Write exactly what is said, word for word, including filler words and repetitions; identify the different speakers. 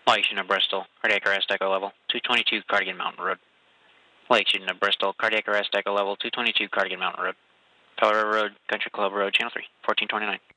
Speaker 1: Light shooting of Bristol, cardiac arrest, echo level, two twenty-two Cardigan Mountain Road. Light shooting of Bristol, cardiac arrest, echo level, two twenty-two Cardigan Mountain Road. Colorado Road, Country Club Road, Channel three, fourteen twenty-nine.